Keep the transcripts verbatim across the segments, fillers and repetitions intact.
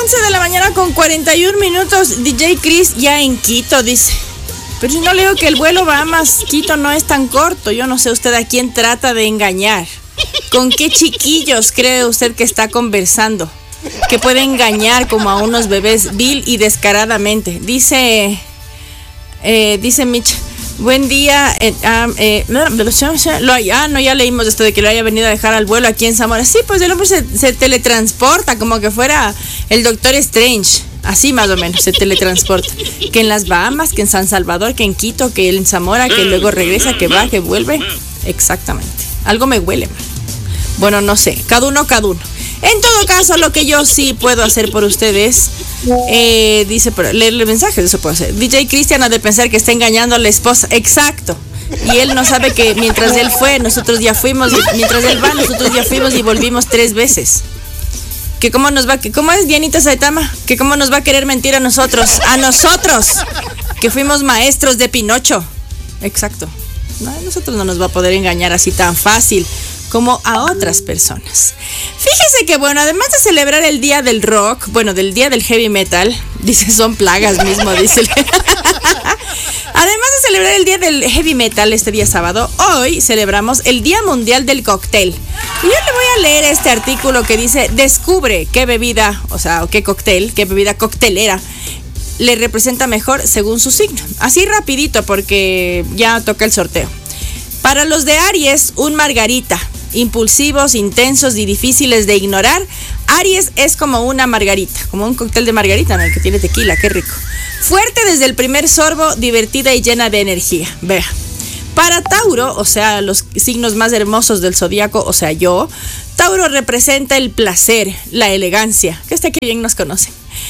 once de la mañana con cuarenta y un minutos. D J Chris ya en Quito, dice. Pero si no leo que el vuelo Bahamas Quito no es tan corto. Yo no sé usted a quién trata de engañar. ¿Con qué chiquillos cree usted que está conversando? Que puede engañar como a unos bebés vil y descaradamente. Dice, eh, dice Mitch. Buen día. Eh, um, eh, lo, ah, no, ya leímos esto de que lo haya venido a dejar al vuelo aquí en Zamora. Sí, pues el hombre se, se teletransporta como que fuera el Doctor Strange. Así más o menos se teletransporta. Que en las Bahamas, que en San Salvador, que en Quito, que en Zamora, que luego regresa, que va, que vuelve. Exactamente. Algo me huele mal. Bueno, no sé. Cada uno, cada uno. En todo caso, lo que yo sí puedo hacer por ustedes, eh, dice, por leerle mensajes, eso puedo hacer. D J Cristian ha de pensar que está engañando a la esposa. Exacto. Y él no sabe que mientras él fue, nosotros ya fuimos. Y mientras él va, nosotros ya fuimos y volvimos tres veces. Que cómo nos va, que cómo es Dianita Saitama, que cómo nos va a querer mentir a nosotros, a nosotros, que fuimos maestros de Pinocho. Exacto. No, a nosotros no nos va a poder engañar así tan fácil como a otras personas. Fíjese que, bueno, además de celebrar el Día del Rock, bueno, del Día del Heavy Metal, dice, son plagas mismo, dice. Además de celebrar el Día del Heavy Metal este día sábado, hoy celebramos el Día Mundial del Cóctel. Y yo le voy a leer este artículo que dice, descubre qué bebida, o sea, o qué cóctel, qué bebida coctelera le representa mejor según su signo. Así rapidito, porque ya toca el sorteo. Para los de Aries, un margarita. Impulsivos, intensos y difíciles de ignorar. Aries es como una margarita, como un cóctel de margarita, ¿no? El que tiene tequila, qué rico. Fuerte desde el primer sorbo, divertida y llena de energía. Vea. Para Tauro, o sea, los signos más hermosos del zodiaco, o sea, yo, Tauro representa el placer, la elegancia, que este aquí bien nos conocen.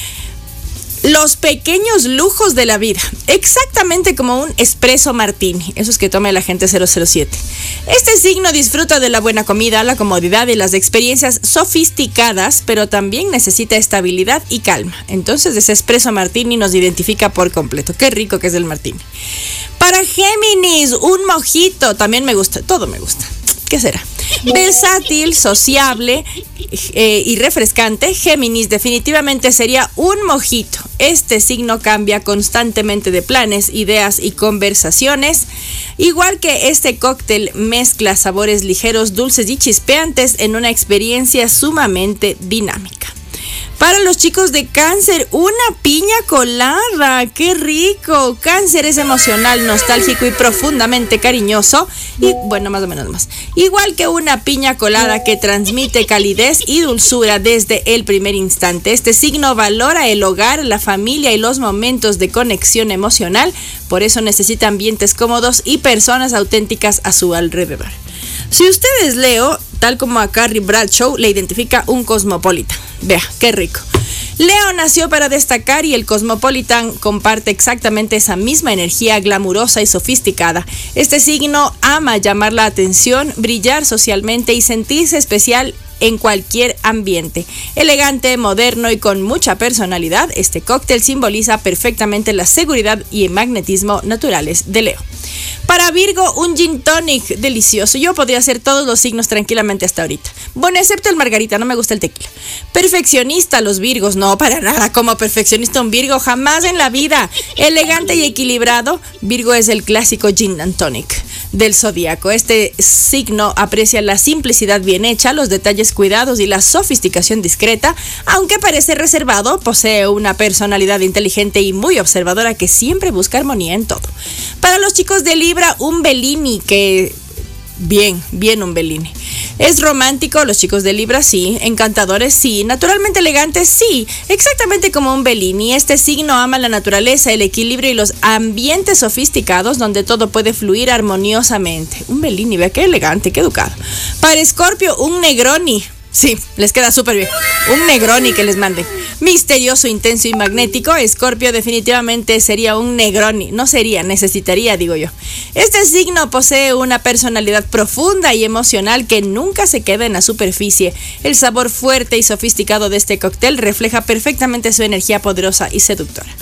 Los pequeños lujos de la vida, exactamente como un espresso martini, esos que toma la gente cero cero siete. Este signo disfruta de la buena comida, la comodidad y las experiencias sofisticadas, pero también necesita estabilidad y calma. Entonces ese espresso martini nos identifica por completo. Qué rico que es el martini. Para Géminis, un mojito, también me gusta, todo me gusta. ¿Qué será? Versátil, sociable eh, y refrescante, Géminis definitivamente sería un mojito. Este signo cambia constantemente de planes, ideas y conversaciones. Igual que este cóctel mezcla sabores ligeros, dulces y chispeantes en una experiencia sumamente dinámica. Para los chicos de Cáncer, una piña colada, ¡qué rico! Cáncer es emocional, nostálgico y profundamente cariñoso. Y bueno, más o menos más. Igual que una piña colada que transmite calidez y dulzura desde el primer instante. Este signo valora el hogar, la familia y los momentos de conexión emocional. Por eso necesita ambientes cómodos y personas auténticas a su alrededor. Si usted es Leo, tal como a Carrie Bradshaw, le identifica un cosmopolita. Vea, qué rico. Leo nació para destacar y el Cosmopolitan comparte exactamente esa misma energía glamurosa y sofisticada. Este signo ama llamar la atención, brillar socialmente y sentirse especial en cualquier ambiente. Elegante, moderno y con mucha personalidad, este cóctel simboliza perfectamente la seguridad y el magnetismo naturales de Leo. Para Virgo, un gin tonic delicioso. Yo podría hacer todos los signos tranquilamente hasta ahorita. Bueno, excepto el margarita, no me gusta el tequila. Perfeccionista, los Virgos, no, para nada. Como perfeccionista un Virgo, jamás en la vida. Elegante y equilibrado, Virgo es el clásico gin and tonic del zodiaco. Este signo aprecia la simplicidad bien hecha, los detalles cuidados y la sofisticación discreta. Aunque parece reservado, posee una personalidad inteligente y muy observadora que siempre busca armonía en todo. Para los chicos de Libra, un Bellini que... Bien, bien un Bellini. Es romántico, los chicos de Libra sí, encantadores sí, naturalmente elegantes sí, exactamente como un Bellini. Este signo ama la naturaleza, el equilibrio y los ambientes sofisticados donde todo puede fluir armoniosamente. Un Bellini, vea qué elegante, qué educado. Para Escorpio, un Negroni. Sí, les queda súper bien. Un Negroni que les manden. Misterioso, intenso y magnético, Escorpio definitivamente sería un Negroni. No sería, necesitaría, digo yo. Este signo posee una personalidad profunda y emocional que nunca se queda en la superficie. El sabor fuerte y sofisticado de este cóctel refleja perfectamente su energía poderosa y seductora.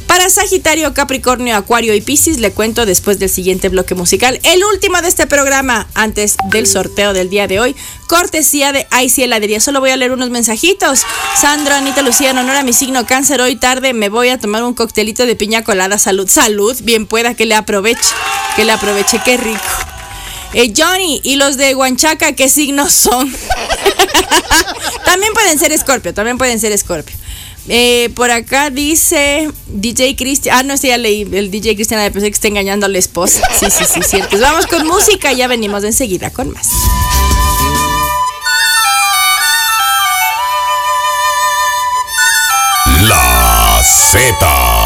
Para Sagitario, Capricornio, Acuario y Piscis, le cuento después del siguiente bloque musical, el último de este programa, antes del sorteo del día de hoy, cortesía de Icy Heladería. Solo voy a leer unos mensajitos. Sandra, Anita, Lucía, en honor a mi signo Cáncer, hoy tarde me voy a tomar un coctelito de piña colada. Salud, salud, bien pueda, que le aproveche, que le aproveche, qué rico. Eh, Johnny, ¿y los de Huanchaca qué signos son? También pueden ser Escorpio, también pueden ser Escorpio. Eh, por acá dice D J Cristian. Ah, no, este ya leí. El D J Cristian, pensé que está engañando a la esposa. Sí, sí, sí, cierto. Vamos con música y ya venimos enseguida con más. La Z.